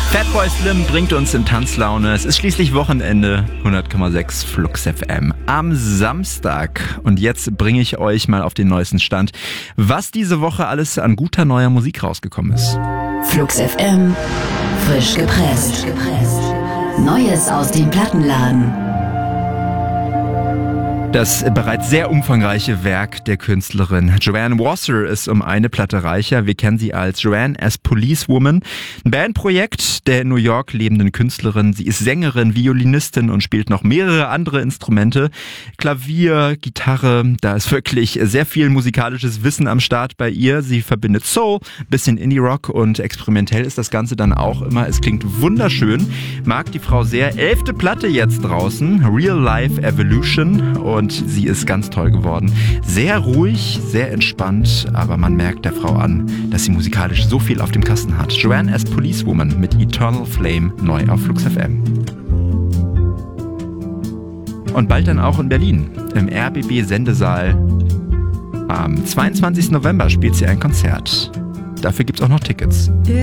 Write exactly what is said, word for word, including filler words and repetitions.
Fatboy Slim bringt uns in Tanzlaune. Es ist schließlich Wochenende. hundert Komma sechs Flux F M am Samstag. Und jetzt bringe ich euch mal auf den neuesten Stand, was diese Woche alles an guter neuer Musik rausgekommen ist. Flux F M, frisch gepresst. Neues aus dem Plattenladen. Das bereits sehr umfangreiche Werk der Künstlerin Joanne Wasser ist um eine Platte reicher. Wir kennen sie als Joanne as Policewoman. Ein Bandprojekt der in New York lebenden Künstlerin. Sie ist Sängerin, Violinistin und spielt noch mehrere andere Instrumente. Klavier, Gitarre, da ist wirklich sehr viel musikalisches Wissen am Start bei ihr. Sie verbindet Soul, bisschen Indie-Rock und experimentell ist das Ganze dann auch immer. Es klingt wunderschön. Mag die Frau sehr. Elfte Platte jetzt draußen, Real Life Evolution. Und Und sie ist ganz toll geworden. Sehr ruhig, sehr entspannt, aber man merkt der Frau an, dass sie musikalisch so viel auf dem Kasten hat. Joanne as Policewoman mit Eternal Flame, neu auf Flux F M. Und bald dann auch in Berlin, im R B B-Sendesaal. Am zweiundzwanzigsten November spielt sie ein Konzert. Dafür gibt's auch noch Tickets.